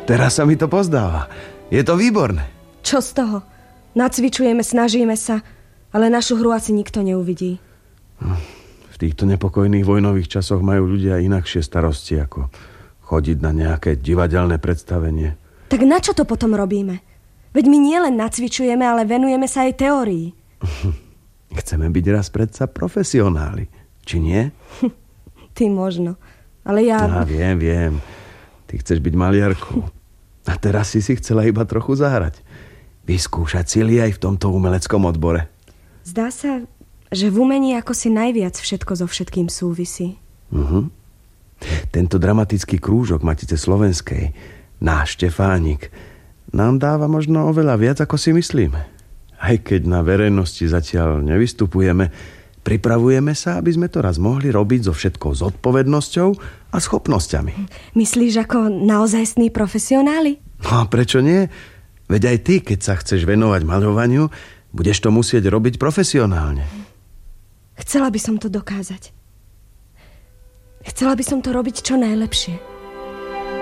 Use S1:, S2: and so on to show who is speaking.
S1: Teraz sa mi to pozdáva. Je to výborné.
S2: Čo z toho? Nacvičujeme, snažíme sa, ale našu hru asi nikto neuvidí.
S1: V týchto nepokojných vojnových časoch majú ľudia inakšie starosti, ako chodiť na nejaké divadelné predstavenie.
S2: Tak na čo to potom robíme? Veď my nielen nacvičujeme, ale venujeme sa aj teórii.
S1: Chceme byť raz predsa profesionáli, či nie?
S2: Ty možno, ale ja...
S1: Viem. Ty chceš byť maliarkou. A teraz si chcela iba trochu zahrať. Vyskúšať sily aj v tomto umeleckom odbore.
S2: Zdá sa, že v umení ako si najviac všetko so všetkým súvisí.
S1: Tento dramatický krúžok Matice slovenskej, náš Štefánik, nám dáva možno oveľa viac, ako si myslíme. Aj keď na verejnosti zatiaľ nevystupujeme, pripravujeme sa, aby sme to raz mohli robiť so všetkou zodpovednosťou a schopnosťami.
S2: Myslíš ako naozajstní profesionáli?
S1: No a prečo nie? Veď aj ty, keď sa chceš venovať maľovaniu, budeš to musieť robiť profesionálne.
S2: Chcela by som to dokázať. Chcela by som to robiť čo najlepšie.